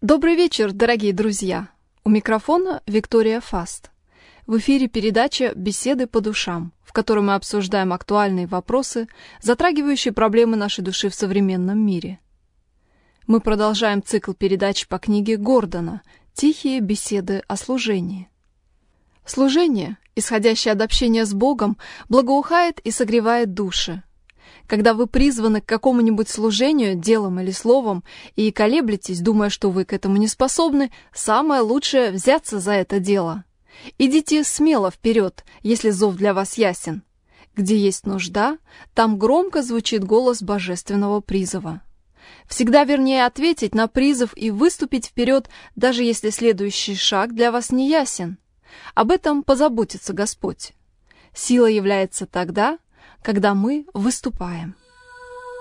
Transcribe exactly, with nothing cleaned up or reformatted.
Добрый вечер, дорогие друзья! У микрофона Виктория Фаст. В эфире передача «Беседы по душам», в которой мы обсуждаем актуальные вопросы, затрагивающие проблемы нашей души в современном мире. Мы продолжаем цикл передач по книге Гордона «Тихие беседы о служении». Служение, исходящее от общения с Богом, благоухает и согревает души. Когда вы призваны к какому-нибудь служению, делом или словом, и колеблетесь, думая, что вы к этому не способны, самое лучшее — взяться за это дело. Идите смело вперед, если зов для вас ясен. Где есть нужда, там громко звучит голос божественного призыва. Всегда вернее ответить на призыв и выступить вперед, даже если следующий шаг для вас не ясен. Об этом позаботится Господь. Сила является тогда, когда мы выступаем.